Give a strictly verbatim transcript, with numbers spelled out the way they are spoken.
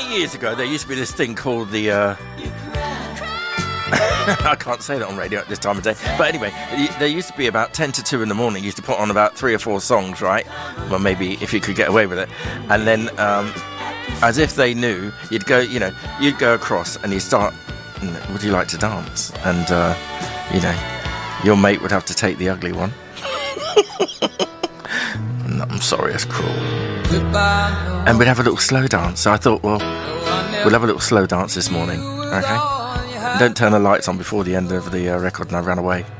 years ago, there used to be this thing called the... Uh... I can't say that on radio at this time of day. But anyway, there used to be about ten to two in the morning, used to put on about three or four songs, right? Well, maybe if you could get away with it. And then, um, as if they knew, you'd go, you know, you'd go across and you'd start, would you like to dance? And, uh, you know, your mate would have to take the ugly one. No, I'm sorry, that's cruel. And we'd have a little slow dance. So I thought, well, we'll have a little slow dance this morning, okay? Don't turn the lights on before the end of the uh, record, and I ran away.